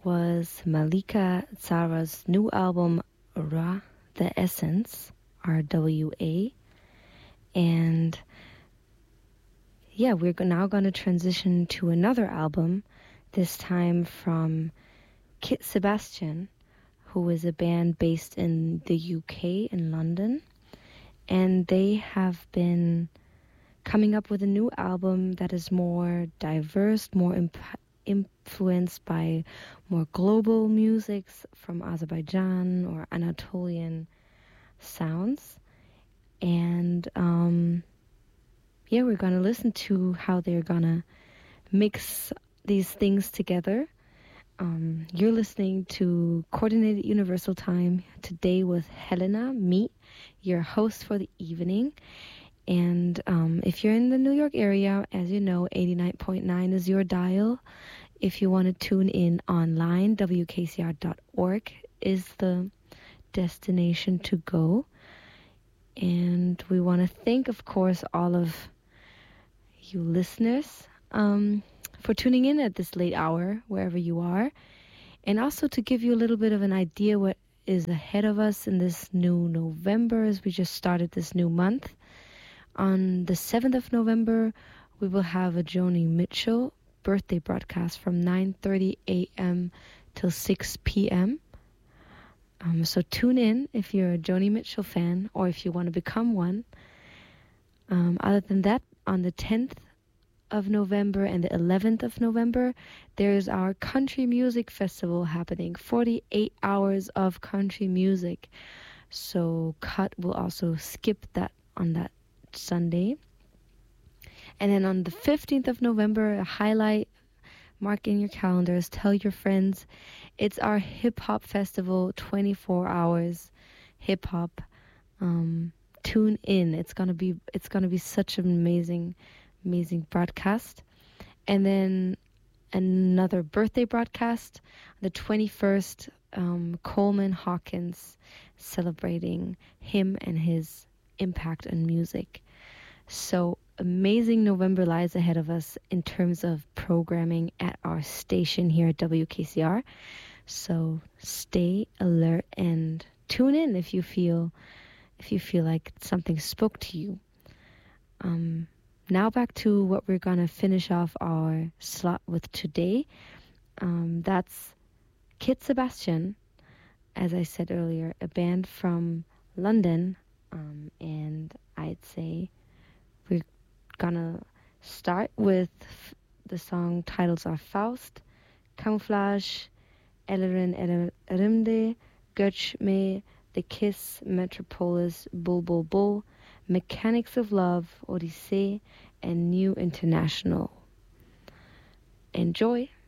was Malika Zara's new album, Ra, The Essence, RWA. And yeah, we're now going to transition to another album, this time from Kit Sebastian, who is a band based in the UK, in London. And they have been coming up with a new album that is more diverse, more influenced by more global musics from Azerbaijan or Anatolian sounds. And yeah, we're going to listen to how they're going to mix these things together. You're listening to Coordinated Universal Time today with Helena, me, your host for the evening. And if you're in the New York area, as you know, 89.9 is your dial. If you want to tune in online, WKCR.org is the destination to go. And we want to thank, of course, all of you listeners for tuning in at this late hour, wherever you are. And also to give you a little bit of an idea what is ahead of us in this new November, as we just started this new month. On the 7th of November, we will have a Joni Mitchell birthday broadcast from 9:30 a.m. till 6 p.m. So tune in if you're a Joni Mitchell fan or if you want to become one. Other than that, on the 10th of November and the 11th of November, there's our country music festival happening. 48 hours of country music. So Cut will also skip that on that Sunday. And then on the 15th of November, a highlight, mark in your calendars, tell your friends, it's our hip-hop festival, 24 hours hip-hop. Tune in. It's gonna be such an amazing broadcast. And then another birthday broadcast, the 21st, Coleman Hawkins, celebrating him and his impact on music. So amazing November lies ahead of us in terms of programming at our station here at WKCR. So stay alert and tune in if you feel like something spoke to you. Now back to what we're gonna finish off our slot with today. That's Kit Sebastian, as I said earlier, a band from London, and I'd say we're gonna start with the song titles are Faust, Camouflage, Elerin Erimde, Göç Me, The Kiss, Metropolis, Bull Bull Bull, Mechanics of Love, Odyssey, and New International. Enjoy!